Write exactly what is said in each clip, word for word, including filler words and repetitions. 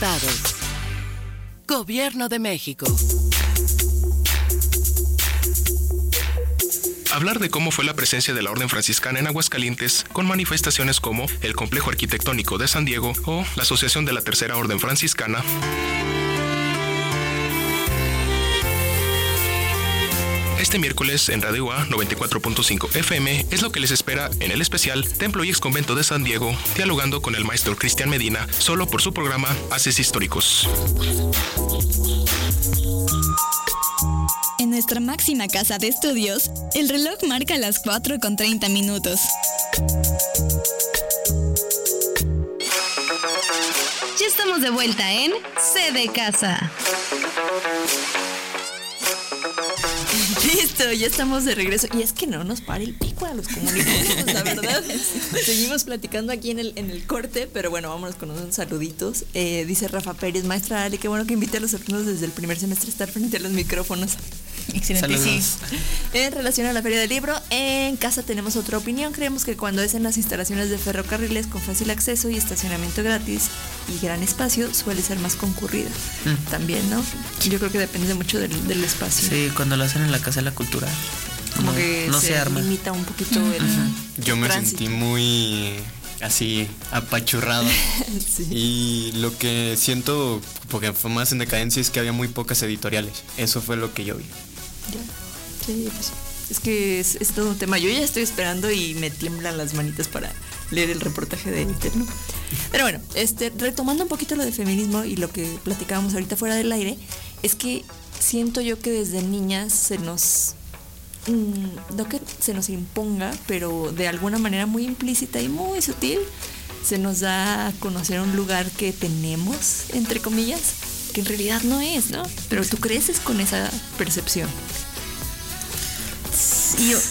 estados. Gobierno de México. Hablar de cómo fue la presencia de la Orden Franciscana en Aguascalientes, con manifestaciones como el Complejo Arquitectónico de San Diego o la Asociación de la Tercera Orden Franciscana. Este miércoles en Radio A noventa y cuatro punto cinco F M es lo que les espera en el especial Templo y Exconvento de San Diego, dialogando con el maestro Cristian Medina, solo por su programa Haces Históricos. En nuestra máxima casa de estudios, el reloj marca las cuatro con treinta minutos. Ya estamos de vuelta en C de Casa. Listo, ya estamos de regreso. Y es que no nos para el pico a los comunicólogos, la verdad. Seguimos platicando aquí en el, en el corte, pero bueno, vámonos con unos saluditos. Eh, dice Rafa Pérez, maestra Ale, qué bueno que invite a los alumnos desde el primer semestre a estar frente a los micrófonos. Excelente, sí. En relación a la Feria del Libro, en casa tenemos otra opinión. Creemos que cuando es en las instalaciones de ferrocarriles con fácil acceso y estacionamiento gratis y gran espacio, suele ser más concurrida. Mm. También, ¿no? Yo creo que depende mucho del, del espacio. Sí, cuando lo hacen en la Casa de la Cultura, como no, que no se, se arma. limita un poquito el, uh-huh. Yo me tránsito. Sentí muy así apachurrado. Sí. Y lo que siento, porque fue más en decadencia, es que había muy pocas editoriales. Eso fue lo que yo vi. Ya, sí, pues es que es, es todo un tema. Yo ya estoy esperando y me tiemblan las manitas para leer el reportaje de Inter, ¿no? Pero bueno, este, retomando un poquito lo de feminismo y lo que platicábamos ahorita fuera del aire, es que siento yo que desde niñas se nos, mmm, no que se nos imponga, pero de alguna manera muy implícita y muy sutil, se nos da a conocer un lugar que tenemos, entre comillas, que en realidad no es, ¿no? Pero tú creces con esa percepción. Y yo,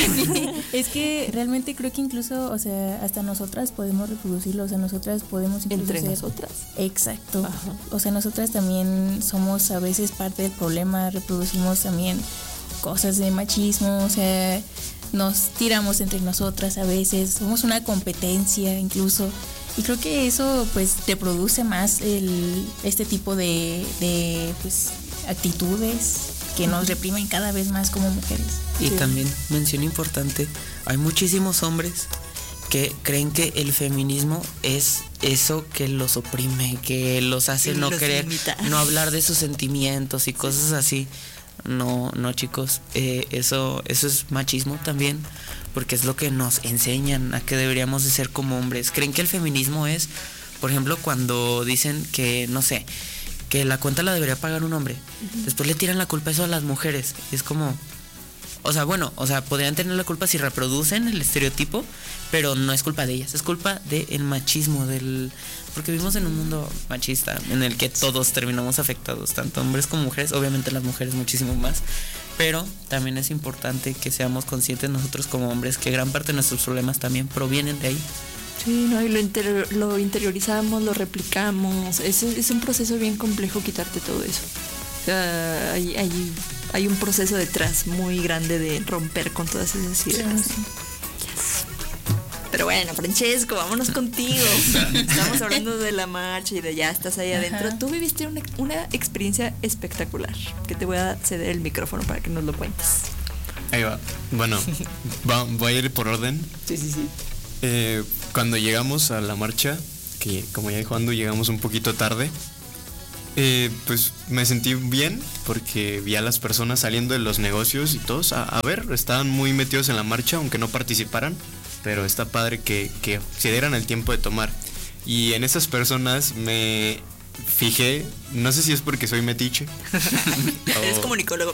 es que realmente creo que incluso, o sea, hasta nosotras podemos reproducirlo, o sea, nosotras podemos incluso entre ser, nosotras. Exacto. Ajá. O sea, nosotras también somos a veces parte del problema, reproducimos también cosas de machismo, o sea, nos tiramos entre nosotras a veces, somos una competencia incluso. Y creo que eso pues te produce más el, este tipo de, de pues, actitudes que nos reprimen cada vez más como mujeres. Y sí. También, mención importante, hay muchísimos hombres que creen que el feminismo es eso que los oprime, que los hace y no los querer, limita. no hablar de sus sentimientos y cosas sí. así. No, no chicos, eh, eso, eso es machismo también, porque es lo que nos enseñan a que deberíamos de ser como hombres. Creen que el feminismo es, por ejemplo, cuando dicen que, no sé, que la cuenta la debería pagar un hombre, uh-huh. después le tiran la culpa eso a las mujeres, y es como, o sea, bueno, o sea, podrían tener la culpa si reproducen el estereotipo, pero no es culpa de ellas, es culpa del machismo, del... porque vivimos en un mundo machista en el que todos terminamos afectados, tanto hombres como mujeres, obviamente las mujeres muchísimo más, pero también es importante que seamos conscientes nosotros como hombres que gran parte de nuestros problemas también provienen de ahí. Sí, no, y lo, interior, lo interiorizamos, lo replicamos, es, es un proceso bien complejo quitarte todo eso. O sea, hay, hay, hay un proceso detrás muy grande de romper con todas esas ideas. Sí, sí. Yes. Pero bueno, Francesco, vámonos contigo. Estamos hablando de la marcha y de ya estás ahí adentro. Ajá. Tú viviste una, una experiencia espectacular, que te voy a ceder el micrófono para que nos lo cuentes. Ahí va. Bueno, va, voy a ir por orden. Sí, sí, sí. Eh, cuando llegamos a la marcha, que como ya dijo Andu, llegamos un poquito tarde, eh, pues me sentí bien porque vi a las personas saliendo de los negocios y todos, a, a ver, estaban muy metidos en la marcha, aunque no participaran, pero está padre que, que se dieran el tiempo de tomar. Y en esas personas me fijé, no sé si es porque soy metiche. Eres o, comunicólogo.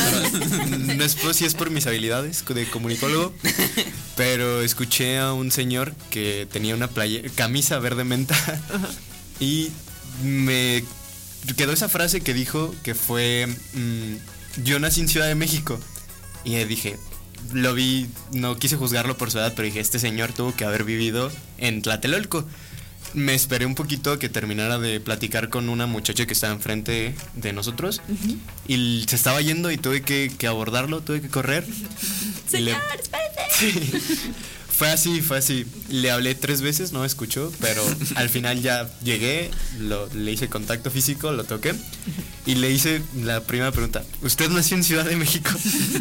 No, no es por, si es por mis habilidades de comunicólogo, pero escuché a un señor que tenía una playa, camisa verde menta, uh-huh. y me quedó esa frase que dijo que fue mmm, yo nací en Ciudad de México, y dije, lo vi, no quise juzgarlo por su edad, pero dije, este señor tuvo que haber vivido en Tlatelolco. Me esperé un poquito a que terminara de platicar con una muchacha que estaba enfrente de nosotros, uh-huh. y se estaba yendo y tuve que, que abordarlo, tuve que correr. Señor, le... espérate. Sí. fue así, fue así. Le hablé tres veces, no me escuchó, pero al final ya llegué, lo, le hice contacto físico, lo toqué y le hice la primera pregunta: ¿usted nació en Ciudad de México?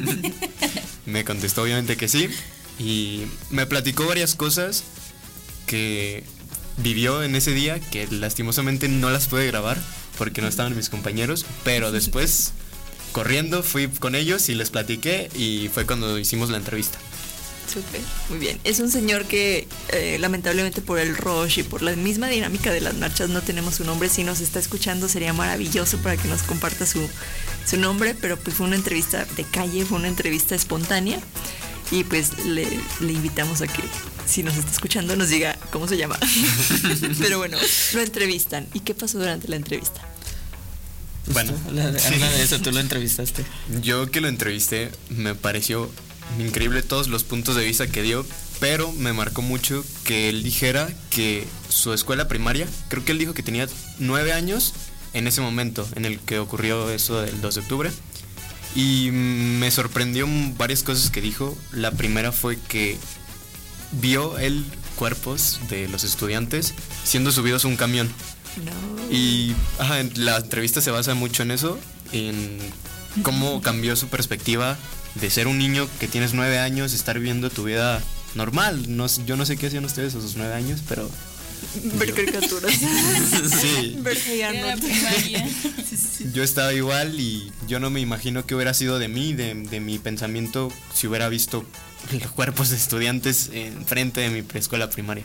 Me contestó obviamente que sí y me platicó varias cosas que vivió en ese día, que lastimosamente no las pude grabar porque no estaban mis compañeros, pero después corriendo fui con ellos y les platiqué y fue cuando hicimos la entrevista. Súper, muy bien. Es un señor que eh, lamentablemente por el rush y por la misma dinámica de las marchas no tenemos su nombre. Si nos está escuchando sería maravilloso para que nos comparta su, su nombre, pero pues fue una entrevista de calle, fue una entrevista espontánea y pues le, le invitamos a que si nos está escuchando nos diga cómo se llama. Pero bueno, lo entrevistan. ¿Y qué pasó durante la entrevista? Bueno, habla de, habla de eso, tú lo entrevistaste. Yo que lo entrevisté me pareció increíble todos los puntos de vista que dio, pero me marcó mucho que él dijera que su escuela primaria, creo que él dijo que tenía nueve años en ese momento en el que ocurrió eso del dos de octubre, y me sorprendió varias cosas que dijo. La primera fue que vio él cuerpos de los estudiantes siendo subidos a un camión. No. Y ajá, la entrevista se basa mucho en eso, en cómo cambió su perspectiva de ser un niño que tienes nueve años, estar viviendo tu vida normal. No, yo no sé qué hacían ustedes a sus nueve años, pero... Ver caricaturas. Sí. Ver Hey Arnold. Yo estaba igual y yo no me imagino qué hubiera sido de mí, de, de mi pensamiento, si hubiera visto los cuerpos de estudiantes enfrente de mi preescuela primaria.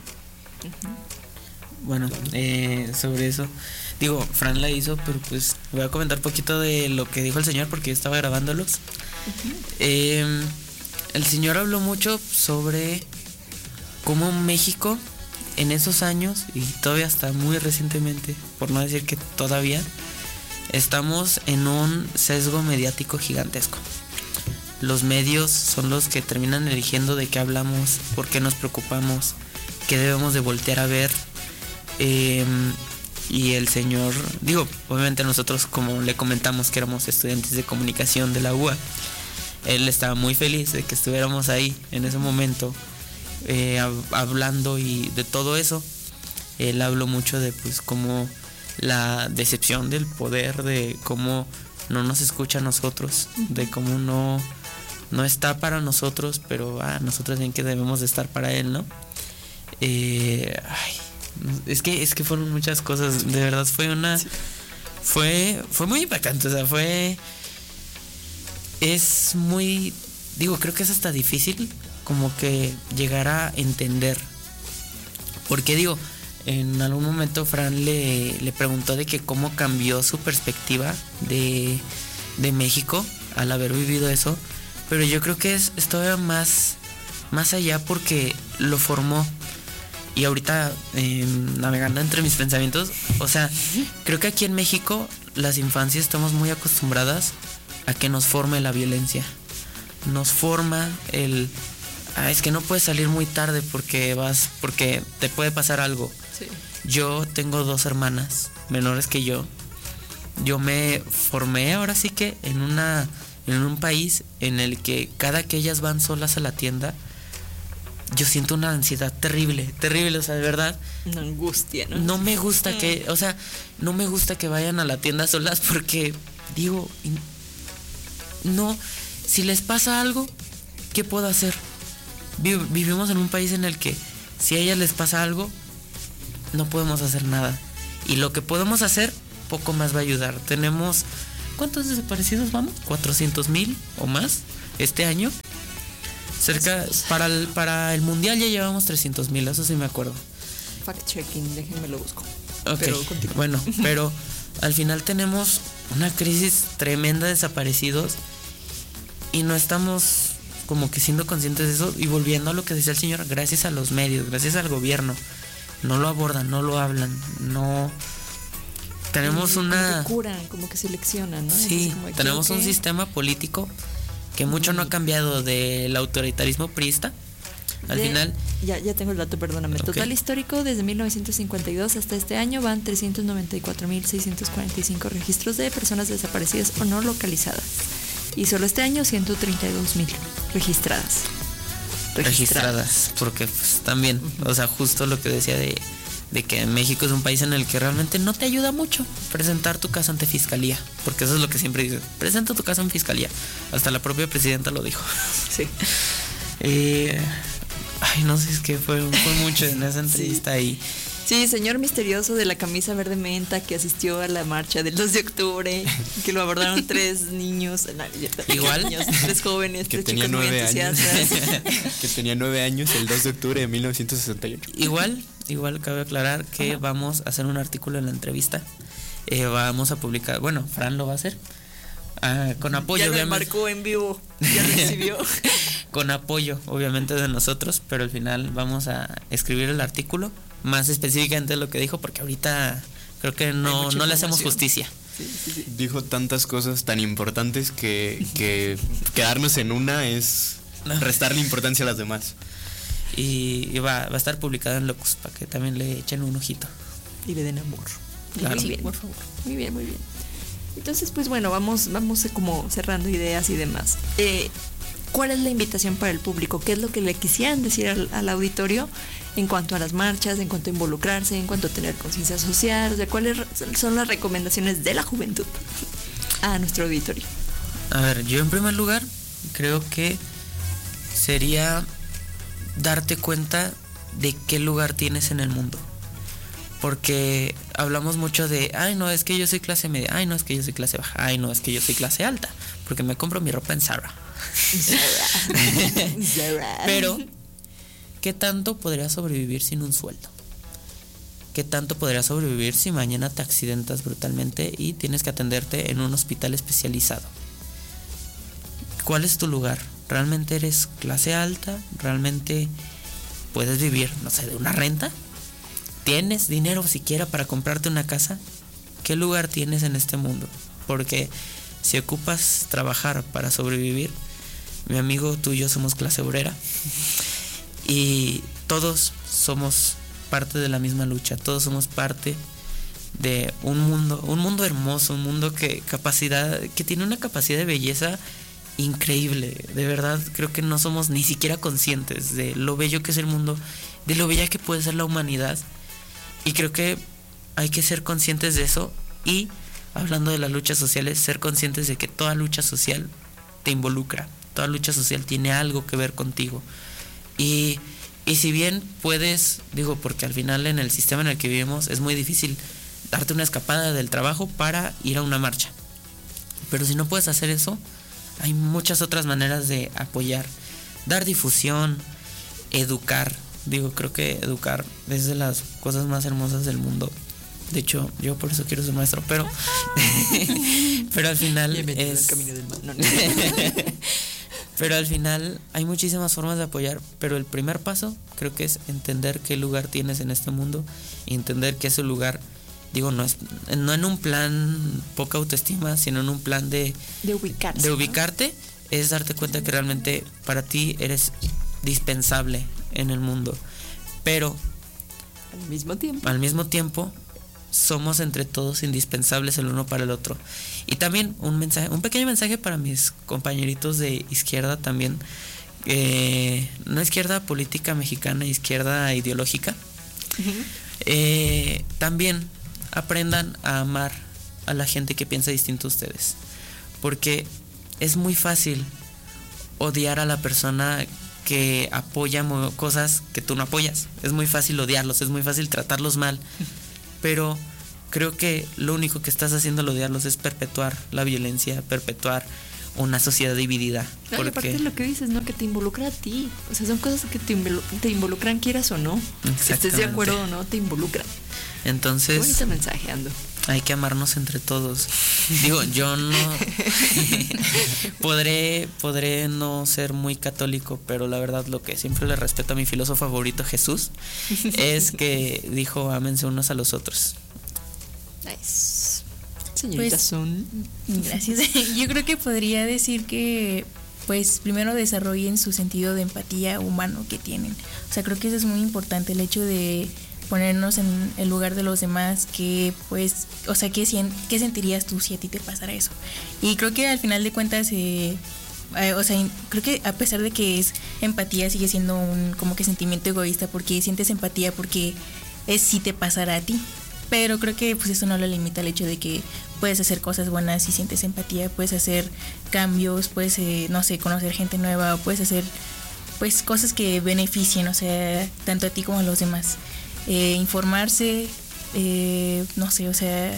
Bueno, eh, sobre eso, digo, Fran la hizo, pero pues voy a comentar un poquito de lo que dijo el señor porque yo estaba grabándolos. Uh-huh. eh, el señor habló mucho sobre cómo México en esos años, y todavía hasta muy recientemente, por no decir que todavía, estamos en un sesgo mediático gigantesco. Los medios son los que terminan eligiendo de qué hablamos, por qué nos preocupamos, qué debemos de voltear a ver. Eh, y el señor, digo, obviamente nosotros, como le comentamos que éramos estudiantes de comunicación de la U A, él estaba muy feliz de que estuviéramos ahí en ese momento, eh, hab- hablando y de todo eso. Él habló mucho de pues como la decepción del poder, de cómo no nos escucha a nosotros, de cómo no, no está para nosotros, pero ah, nosotros bien que debemos de estar para él, ¿no? Eh, ay, Es que es que fueron muchas cosas, de verdad fue una sí. fue fue muy impactante, o sea, fue es muy digo, creo que es hasta difícil como que llegar a entender. Porque digo, en algún momento Fran le, le preguntó de que cómo cambió su perspectiva de, de México al haber vivido eso, pero yo creo que es, es todavía más más allá porque lo formó. Y ahorita eh, navegando entre mis pensamientos, o sea, creo que aquí en México las infancias estamos muy acostumbradas a que nos forme la violencia. Nos forma el, ah, es que no puedes salir muy tarde porque vas, porque te puede pasar algo. Sí. Yo tengo dos hermanas menores que yo. Yo me formé ahora sí que en una, en un país en el que cada que ellas van solas a la tienda, yo siento una ansiedad terrible, terrible, o sea, de verdad. Una angustia, ¿no? No me gusta que, o sea, no me gusta que vayan a la tienda solas porque, digo, no, si les pasa algo, ¿qué puedo hacer? Viv- vivimos en un país en el que si a ellas les pasa algo, no podemos hacer nada. Y lo que podemos hacer, poco más va a ayudar. Tenemos, ¿cuántos desaparecidos vamos? ¿cuatrocientos mil o más este año? Cerca, para el, para el mundial ya llevamos trescientos mil, eso sí me acuerdo. Fact checking, déjenme lo busco. Ok, pero bueno, pero al final tenemos una crisis tremenda de desaparecidos y no estamos como que siendo conscientes de eso. Y volviendo a lo que decía el señor, gracias a los medios, gracias al gobierno, no lo abordan, no lo hablan, no... Tenemos y una... Como que curan, como que seleccionan, ¿no? Sí, como aquí, tenemos okay. un sistema político que mucho no ha cambiado del autoritarismo priista. Al de, final... Ya, ya tengo el dato, perdóname. Okay. Total histórico, desde mil novecientos cincuenta y dos hasta este año van trescientos noventa y cuatro mil seiscientos cuarenta y cinco registros de personas desaparecidas o no localizadas. Y solo este año ciento treinta y dos mil registradas. registradas, porque pues también, uh-huh. o sea, justo lo que decía de, de que México es un país en el que realmente no te ayuda mucho presentar tu caso ante fiscalía, porque eso es lo que siempre dicen, presenta tu caso en fiscalía, hasta la propia presidenta lo dijo. Sí. eh, ay, no sé, es que fue, fue mucho en esa entrevista. sí. y Sí, señor misterioso de la camisa verde menta que asistió a la marcha del dos de octubre, que lo abordaron tres niños, no, igual niños, tres jóvenes, que tres tenía chicos muy nueve años. entusiastas. Que tenía nueve años el dos de octubre de mil novecientos sesenta y ocho. Igual, igual cabe aclarar que Ajá. vamos a hacer un artículo en la entrevista. Eh, vamos a publicar, bueno, Fran lo va a hacer. Ah, con apoyo, ya me obviamente. marcó en vivo, ya recibió. Con apoyo, obviamente, de nosotros, pero al final vamos a escribir el artículo, más específicamente lo que dijo, porque ahorita creo que no, no le hacemos justicia. Sí, sí, sí. Dijo tantas cosas tan importantes que, que quedarnos en una es restarle importancia a las demás. Y, y va, va a estar publicado en Locus, para que también le echen un ojito. Y le den amor. Claro. Muy bien, por favor. Muy bien, muy bien. Entonces, pues bueno, vamos, vamos como cerrando ideas y demás. Eh, ¿Cuál es la invitación para el público? ¿Qué es lo que le quisieran decir al, al auditorio en cuanto a las marchas, en cuanto a involucrarse, en cuanto a tener conciencia social? O sea, ¿cuáles son las recomendaciones de la juventud a nuestro auditorio? A ver, yo en primer lugar creo que sería darte cuenta de qué lugar tienes en el mundo. Porque hablamos mucho de, ay no, es que yo soy clase media, ay no, es que yo soy clase baja, ay no, es que yo soy clase alta, porque me compro mi ropa en Zara. Pero, ¿qué tanto podrías sobrevivir sin un sueldo? ¿Qué tanto podrías sobrevivir si mañana te accidentas brutalmente y tienes que atenderte en un hospital especializado? ¿Cuál es tu lugar? ¿Realmente eres clase alta? ¿Realmente puedes vivir, no sé, de una renta? ¿Tienes dinero siquiera para comprarte una casa? ¿Qué lugar tienes en este mundo? Porque si ocupas trabajar para sobrevivir, mi amigo, tú y yo somos clase obrera y todos somos parte de la misma lucha, todos somos parte de un mundo, un mundo hermoso, un mundo que capacidad, que tiene una capacidad de belleza increíble. De verdad, creo que no somos ni siquiera conscientes de lo bello que es el mundo, de lo bella que puede ser la humanidad. Y creo que hay que ser conscientes de eso y, hablando de las luchas sociales, ser conscientes de que toda lucha social te involucra, toda lucha social tiene algo que ver contigo. Y, y si bien puedes, digo, porque al final en el sistema en el que vivimos es muy difícil darte una escapada del trabajo para ir a una marcha. Pero si no puedes hacer eso, hay muchas otras maneras de apoyar, dar difusión, educar. Digo, creo que educar es de las cosas más hermosas del mundo. De hecho, yo por eso quiero ser maestro, pero pero al final es el camino del mal. No, no. Pero al final hay muchísimas formas de apoyar, pero el primer paso creo que es entender qué lugar tienes en este mundo y entender que ese lugar, digo, no es no en un plan poca autoestima, sino en un plan de de ubicarse, de ubicarte, ¿no? Es darte cuenta que realmente para ti eres dispensable en el mundo, pero al mismo tiempo al mismo tiempo somos entre todos indispensables el uno para el otro. Y también un mensaje, un pequeño mensaje para mis compañeritos de izquierda también, eh, no izquierda política mexicana, izquierda ideológica. Uh-huh. eh, también aprendan a amar a la gente que piensa distinto a ustedes, porque es muy fácil odiar a la persona que apoya cosas que tú no apoyas. Es muy fácil odiarlos, es muy fácil tratarlos mal, pero creo que lo único que estás haciendo al odiarlos es perpetuar la violencia, perpetuar una sociedad dividida. Claro, porque... aparte es lo que dices, ¿no? Que te involucra a ti. O sea, son cosas que te, involu- te involucran, quieras o no. Si estés de acuerdo o no, te involucran. Entonces, qué bonito mensaje, Ando. Hay que amarnos entre todos. Digo, yo no podré podré no ser muy católico, pero la verdad lo que siempre le respeto a mi filósofo favorito, Jesús, es que dijo ámense unos a los otros. Nice. Señorita Pues, Sun. Gracias. Yo creo que podría decir que pues primero desarrollen su sentido de empatía humano que tienen. O sea, creo que eso es muy importante, el hecho de ponernos en el lugar de los demás, que pues, o sea, ¿qué, qué sentirías tú si a ti te pasara eso? Y creo que al final de cuentas, eh, eh, o sea, creo que a pesar de que es empatía, sigue siendo un como que sentimiento egoísta, porque sientes empatía porque es si te pasara a ti. Pero creo que pues eso no lo limita el hecho de que puedes hacer cosas buenas si sientes empatía, puedes hacer cambios, puedes, eh, no sé, conocer gente nueva, o puedes hacer pues cosas que beneficien, o sea, tanto a ti como a los demás. Eh, informarse, eh, no sé, o sea,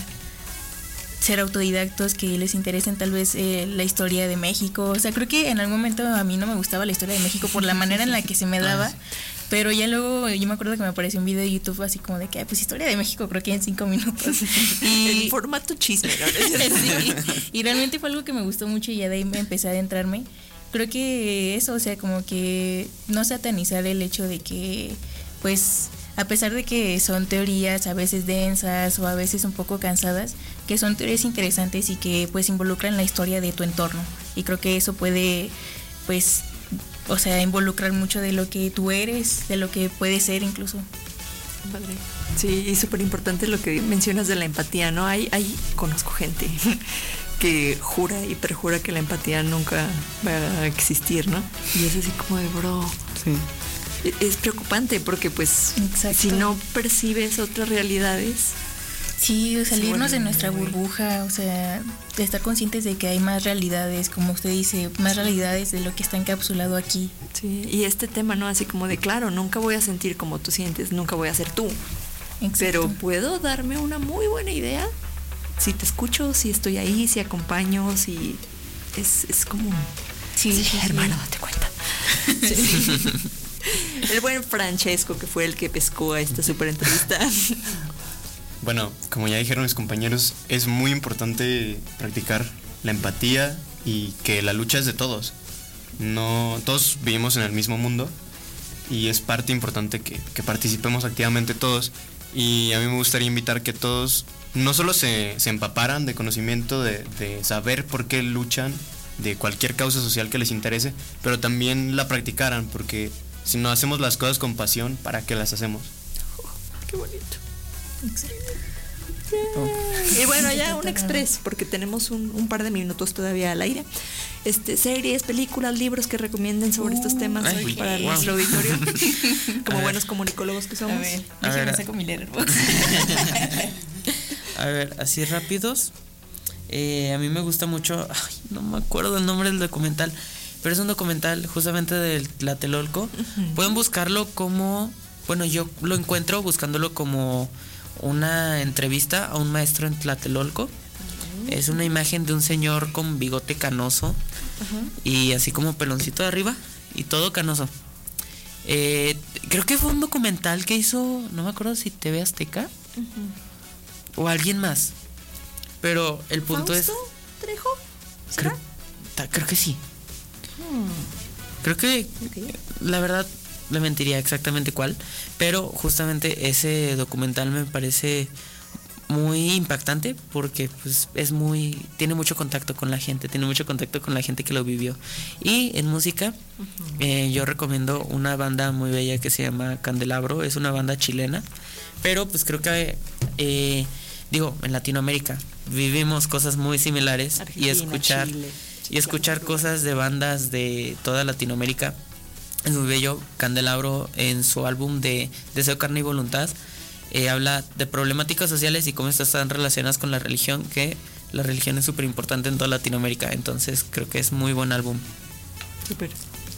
ser autodidactos, que les interesen tal vez eh, la historia de México. O sea, creo que en algún momento a mí no me gustaba la historia de México por la manera en la que se me daba. Pero ya luego yo me acuerdo que me apareció un video de YouTube así como de que, pues historia de México, creo que en cinco minutos. Y el formato chisme, ¿no? Sí, y realmente fue algo que me gustó mucho y ya de ahí me empecé a adentrarme. Creo que eso, o sea, como que no satanizar el hecho de que, pues, a pesar de que son teorías a veces densas o a veces un poco cansadas, que son teorías interesantes y que pues involucran la historia de tu entorno. Y creo que eso puede, pues, o sea, involucrar mucho de lo que tú eres, de lo que puedes ser incluso. Padre. Sí, y súper importante lo que mencionas de la empatía, ¿no? Hay, hay, conozco gente que jura y perjura que la empatía nunca va a existir, ¿no? Y es así como de, bro, sí. Es preocupante porque pues exacto. Si no percibes otras realidades. Sí, salirnos de nuestra burbuja, o sea, de estar conscientes de que hay más realidades, como usted dice, más realidades de lo que está encapsulado aquí. Sí, y este tema, ¿no? Así como de, claro, nunca voy a sentir como tú sientes, nunca voy a ser tú. Exacto. Pero puedo darme una muy buena idea si te escucho, si estoy ahí, si acompaño, si es, es como sí, sí, sí, hermano, date cuenta. Sí. El buen Francesco, que fue el que pescó a esta super entrevista. Bueno, como ya dijeron mis compañeros, es muy importante practicar la empatía y que la lucha es de todos. No, todos vivimos en el mismo mundo y es parte importante que, que participemos activamente todos. Y a mí me gustaría invitar que todos no solo se, se empaparan de conocimiento, de, de saber por qué luchan, de cualquier causa social que les interese, pero también la practicaran, porque si no hacemos las cosas con pasión, ¿para qué las hacemos? Oh, qué bonito. Excelente. Yeah. Y bueno, ya un express, porque tenemos un, un par de minutos todavía al aire. Este, series, películas, libros que recomienden sobre uh, estos temas ay, para wow. nuestro auditorio. Como buenos comunicólogos que somos. A ver, déjame saco mi letterbox. A ver, así rápidos. Eh, a mí me gusta mucho, ay, no me acuerdo el nombre del documental, pero es un documental justamente del Tlatelolco. Uh-huh. Pueden buscarlo como, bueno, yo lo encuentro buscándolo como una entrevista a un maestro en Tlatelolco. Uh-huh. Es una imagen de un señor con bigote canoso uh-huh. y así como peloncito de arriba y todo canoso. Eh, creo que fue un documental que hizo, no me acuerdo si T V Azteca uh-huh. o alguien más. Pero el punto ¿Fausto es... Trejo? Creo, ta, creo que sí. Hmm. Creo que, okay. La verdad, le mentiría exactamente cuál. Pero justamente ese documental me parece muy impactante porque pues es muy... Tiene mucho contacto con la gente, tiene mucho contacto con la gente que lo vivió. Y en música, uh-huh. eh, yo recomiendo una banda muy bella que se llama Candelabro. Es una banda chilena. Pero pues creo que... Eh, digo, en Latinoamérica vivimos cosas muy similares. Argentina, y escuchar Chile, y escuchar Chile, cosas de bandas de toda Latinoamérica es muy bello. Candelabro en su álbum de Deseo, Carne y Voluntad eh, habla de problemáticas sociales y cómo estas están relacionadas con la religión, que la religión es súper importante en toda Latinoamérica, entonces creo que es muy buen álbum. Súper.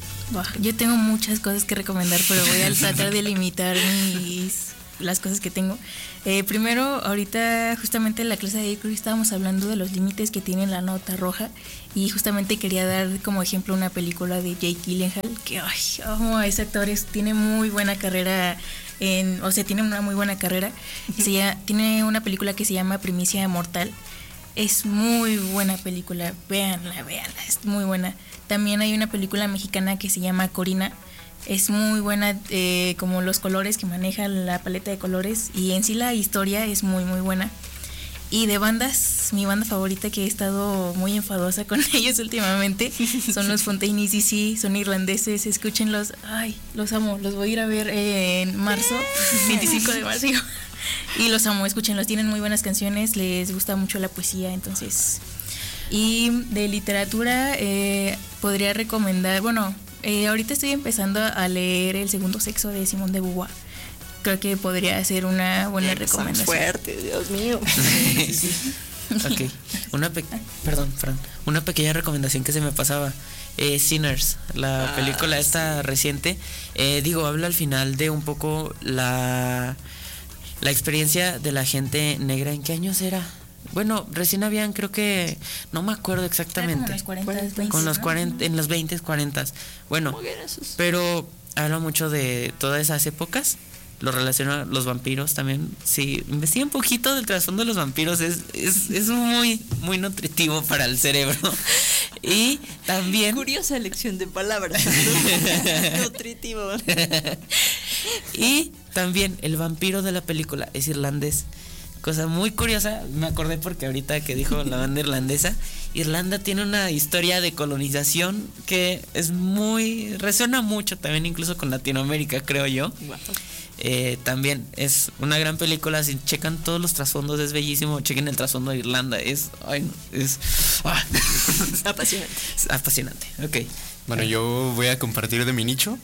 Yo tengo muchas cosas que recomendar, pero voy a tratar de limitar mis las cosas que tengo. Eh, primero, ahorita justamente en la clase de ayer estábamos hablando de los límites que tiene la nota roja y justamente quería dar como ejemplo una película de Jake Gyllenhaal que ay, amo a ese actor, es, tiene muy buena carrera en, o sea, tiene una muy buena carrera. Uh-huh. Se llama, tiene una película que se llama Primicia Mortal. Es muy buena película, véanla, véanla, es muy buena. También hay una película mexicana que se llama Corina. Es muy buena, eh, como los colores que maneja, la paleta de colores, y en sí la historia es muy muy buena. Y de bandas, mi banda favorita, que he estado muy enfadosa con ellos últimamente, son los Fontaine D C, son irlandeses, escúchenlos, ay, los amo, los voy a ir a ver en marzo, veinticinco de marzo, y los amo, escúchenlos, tienen muy buenas canciones, les gusta mucho la poesía, entonces Y de literatura eh, podría recomendar, bueno, eh, ahorita estoy empezando a leer El segundo sexo de Simone de Beauvoir. Creo que podría ser una buena recomendación. Fuerte, Dios mío. Ok, una pe- perdón, Fran, una pequeña recomendación que se me pasaba. Eh, Sinners, la ah, película esta sí. reciente, eh, digo, habla al final de un poco la, la experiencia de la gente negra. ¿En qué años era? Bueno, recién habían, creo que, no me acuerdo exactamente. Con los cuarenta, veinte, con los cuarenta, en los veinte, cuarenta. Bueno, pero habla mucho de todas esas épocas. Lo relaciona a los vampiros también. Sí, investiga un poquito del trasfondo de los vampiros. Es, es, es muy, muy nutritivo para el cerebro. Y también... Curiosa elección de palabras. Nutritivo. Y también el vampiro de la película es irlandés. Cosa muy curiosa, me acordé porque ahorita que dijo la banda irlandesa, Irlanda tiene una historia de colonización que es muy... resuena mucho también incluso con Latinoamérica, creo yo. Wow. Eh, también es una gran película. Si checan todos los trasfondos, es bellísimo. Chequen el trasfondo de Irlanda. Es, ay, no, es ah. apasionante. Es apasionante. Ok. Bueno, yo voy a compartir de mi nicho.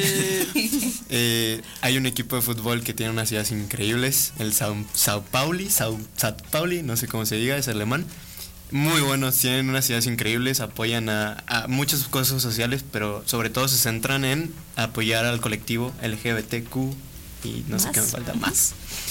eh, hay un equipo de fútbol que tiene unas ideas increíbles. El Sao, Sao Pauli, Sao, Sao Pauli, no sé cómo se diga, es alemán. Muy buenos, tienen unas ideas increíbles, apoyan a, a muchas cosas sociales, pero sobre todo se centran en apoyar al colectivo L G B T Q y no ¿Más? sé qué me falta más.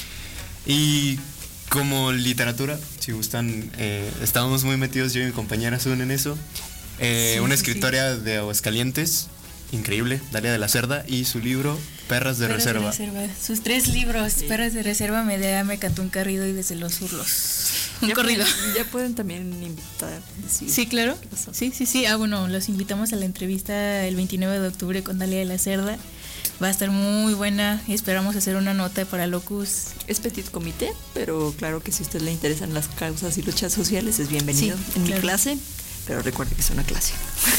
Y como literatura, si gustan, eh, estábamos muy metidos yo y mi compañera Sun en eso. Eh, sí, una escritora sí. de Aguascalientes, increíble, Dalia de la Cerda, y su libro Perras de Perras Reserva. De reserva. Sus tres libros, sí. Perras de Reserva, Medea, Me cantó un carrido y Desde los Hurlos. Un ya corrido. Pueden, ya pueden también invitar. Sí, sí, claro. Sí, sí, sí. Ah, bueno, los invitamos a la entrevista el veintinueve de octubre con Dalia de la Cerda. Va a estar muy buena. Esperamos hacer una nota para Locus. Es petit comité, pero claro que si a usted le interesan las causas y luchas sociales, es bienvenido sí, en claro. mi clase. Pero recuerde que es una clase.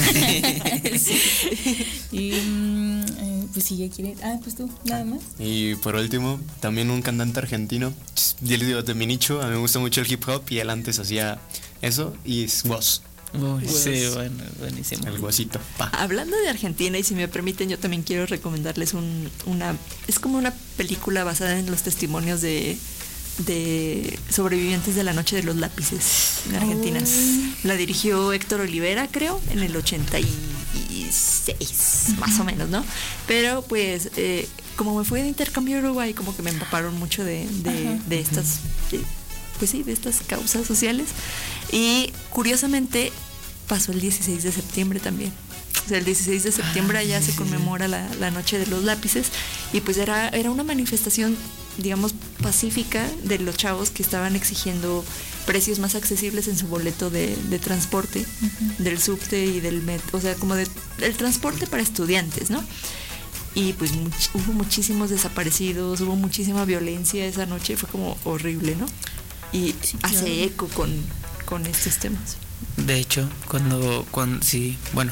Sí. Y eh, pues si ya quiere. Ah, pues tú, nada más. Y por último, también un cantante argentino. Yo les digo de mi nicho. A mí me gusta mucho el hip hop y él antes hacía eso. Y es Woz. Uy, sí, bueno, buenísimo. El Wozito. Pa. Hablando de Argentina, y si me permiten, yo también quiero recomendarles un, una. Es como una película basada en los testimonios de. de sobrevivientes de la Noche de los Lápices en Argentina. Oh. La dirigió Héctor Olivera, creo, en el ochenta y seis, uh-huh. más o menos, ¿no? Pero pues eh, como me fui de intercambio a Uruguay, como que me empaparon mucho de, de, uh-huh. de estas de, pues sí, de estas causas sociales. Y curiosamente pasó el dieciséis de septiembre también. O sea, el dieciséis de septiembre allá se conmemora la, la Noche de los Lápices. Y pues era, era una manifestación, digamos, pacífica de los chavos que estaban exigiendo precios más accesibles en su boleto de, de transporte, uh-huh. del subte y del metro, o sea, como de el transporte para estudiantes, ¿no? Y pues much, hubo muchísimos desaparecidos, hubo muchísima violencia esa noche, fue como horrible, ¿no? Y sí, hace claro. eco con, con estos temas. De hecho, cuando, cuando sí, bueno,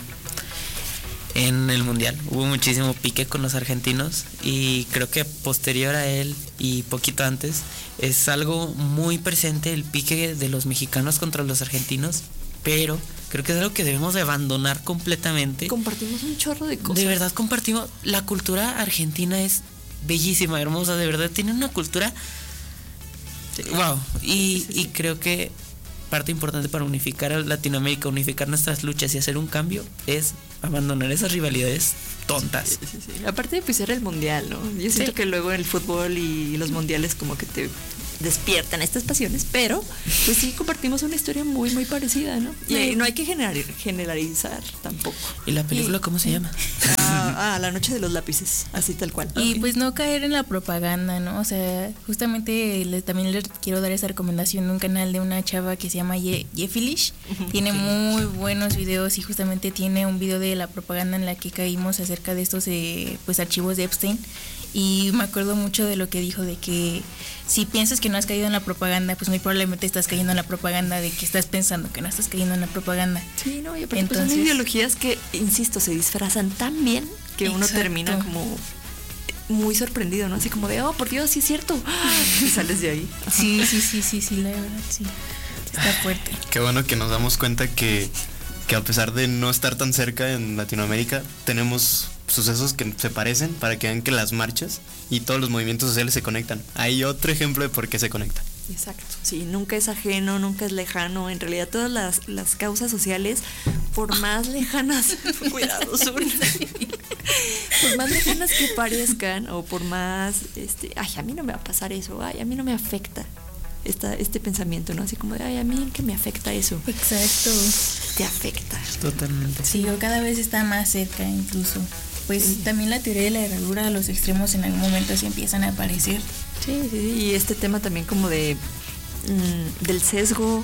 en el mundial hubo muchísimo pique con los argentinos y creo que posterior a él y poquito antes es algo muy presente el pique de los mexicanos contra los argentinos, pero creo que es algo que debemos de abandonar completamente. Compartimos un chorro de cosas. De verdad compartimos, la cultura argentina es bellísima, hermosa, de verdad tienen una cultura sí. wow, y, sí, sí. y creo que parte importante para unificar a Latinoamérica, unificar nuestras luchas y hacer un cambio es abandonar esas rivalidades tontas. Sí, sí, sí. Aparte, pues era el mundial, ¿no? Yo siento sí. que luego el fútbol y los mundiales como que te despiertan estas pasiones, pero pues sí compartimos una historia muy, muy parecida, ¿no? Y sí. no hay que generalizar tampoco. ¿Y la película y, cómo se llama? Ah, ah, La Noche de los Lápices, así tal cual. Y okay. pues no caer en la propaganda, ¿no? O sea, justamente le, también les quiero dar esa recomendación de un canal de una chava que se llama Ye, Yefilish. Uh-huh. Tiene muy buenos videos y justamente tiene un video de la propaganda en la que caímos acerca de estos eh, pues archivos de Epstein. Y me acuerdo mucho de lo que dijo, de que si piensas que no has caído en la propaganda, pues muy probablemente estás cayendo en la propaganda de que estás pensando que no estás cayendo en la propaganda. Sí, no, y aparte Entonces, pues son ideologías que, insisto, se disfrazan tan bien que exacto. uno termina como muy sorprendido, ¿no? Así como de, oh, por Dios, sí es cierto. Y sales de ahí. Sí, sí, sí, sí, sí, la verdad, sí. Está fuerte. Qué bueno que nos damos cuenta que, que a pesar de no estar tan cerca en Latinoamérica, tenemos sucesos que se parecen para que vean que las marchas y todos los movimientos sociales se conectan. Hay otro ejemplo de por qué se conectan. Exacto, sí, nunca es ajeno, nunca es lejano. En realidad todas las, las causas sociales, por más lejanas, cuidado, Sur, por más lejanas que parezcan, o por más, este, ay, a mí no me va a pasar eso, ay, a mí no me afecta esta, este pensamiento, ¿no? Así como de, ay, a mí en qué me afecta eso. Exacto. Te afecta. Totalmente. Sí, o cada vez está más cerca incluso. Pues Sí. también la teoría de la herradura, los extremos en algún momento sí empiezan a aparecer. Sí, sí, sí, y este tema también como de mm, del sesgo,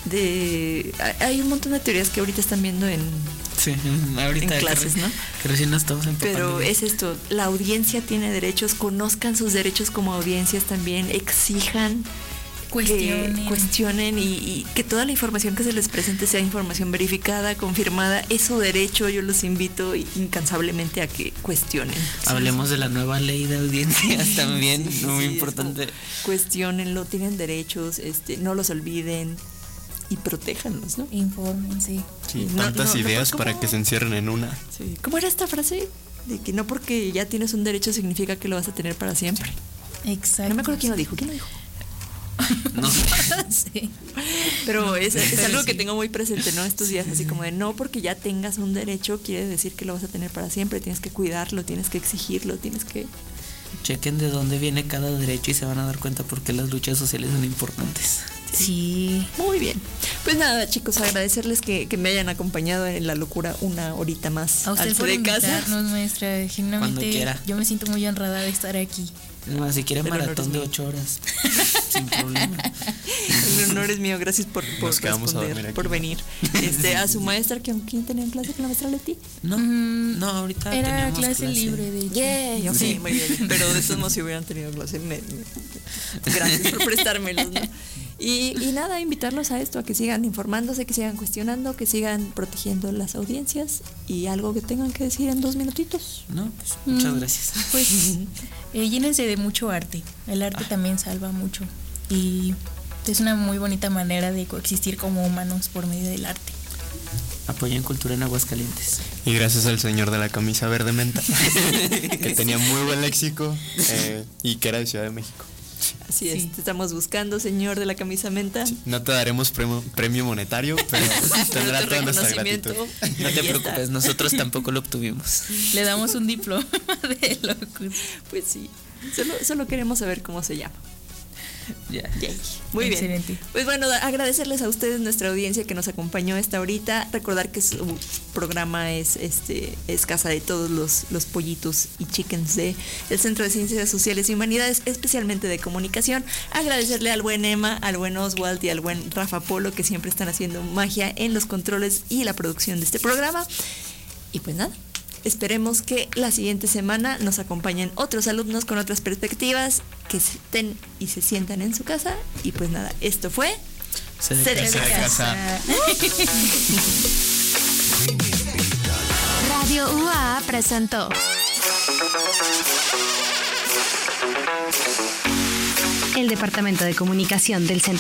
de hay un montón de teorías que ahorita están viendo en Sí, ahorita en clases, que, ¿no? Que recién nos estamos empapando. Pero es esto, la audiencia tiene derechos, conozcan sus derechos como audiencias también, exijan, Cuestionen. que cuestionen y, y que toda la información que se les presente sea información verificada, confirmada, es su derecho. Yo los invito incansablemente a que cuestionen. Hablemos de la nueva ley de audiencias también, Sí, muy sí, importante. es como, cuestionenlo, tienen derechos, este, no los olviden y protéjanlos, ¿no? Infórmense. Sí, No, tantas no, no, ideas ¿cómo? para que se encierren en una. Sí. ¿Cómo era esta frase? De que no porque ya tienes un derecho significa que lo vas a tener para siempre. Exacto. No me acuerdo quién lo dijo. ¿Quién lo dijo? No sé. Sí. Pero es, es Pero algo sí. que tengo muy presente, ¿no? Estos días, así como de no porque ya tengas un derecho quiere decir que lo vas a tener para siempre. Tienes que cuidarlo, tienes que exigirlo, tienes que... Chequen de dónde viene cada derecho y se van a dar cuenta por qué las luchas sociales son importantes. Sí. Muy bien. Pues nada, chicos, agradecerles que, que me hayan acompañado en la locura una horita más A usted al por de casa. invitarnos, maestra. Cuando Genuinamente, quiera. yo me siento muy honrada de estar aquí. No, si quieren El honor maratón es de mío. ocho horas, sin problema. El honor es mío, gracias por, por Nos quedamos a dormir responder, aquí. por venir. Este, a su maestra, que ¿quién tenía clase con la maestra Leti? No, Mm, no, ahorita Era teníamos clase, libre, de hecho. Yay, ok, Sí. muy bien. Pero de todos modos, si hubieran tenido clase, me- me- gracias por prestármelos, ¿no? Y, y nada, invitarlos a esto, a que sigan informándose, que sigan cuestionando, que sigan protegiendo las audiencias y algo que tengan que decir en dos minutitos. No, pues muchas Mm. gracias. Pues eh, llénense de mucho arte. El arte también salva mucho. Y es una muy bonita manera de coexistir como humanos por medio del arte. Apoyen cultura en Aguascalientes. Y gracias al señor de la camisa verde menta, que tenía muy buen léxico eh, y que era de Ciudad de México. Así es, Sí. te estamos buscando, señor de la camisa menta. No te daremos premio, premio monetario, pero tendrá Pero tu toda nuestra reconocimiento, gratitud. No ahí te está. preocupes, nosotros tampoco lo obtuvimos. Le damos un diploma de locutor. Pues sí, solo, solo queremos saber cómo se llama. Ya. Yay. Muy Excelente. bien. Pues bueno, da- agradecerles a ustedes, nuestra audiencia que nos acompañó esta horita. Recordar que su programa es este es casa de todos los, los pollitos y chickens de el Centro de Ciencias Sociales y Humanidades, especialmente de comunicación. Agradecerle al buen Emma, al buen Oswald y al buen Rafa Polo, que siempre están haciendo magia en los controles y la producción de este programa. Y pues nada. Esperemos que la siguiente semana nos acompañen otros alumnos con otras perspectivas, que estén y se sientan en su casa. Y pues nada, esto fue Se de Se de casa. de casa. Radio U A A presentó el Departamento de Comunicación del Centro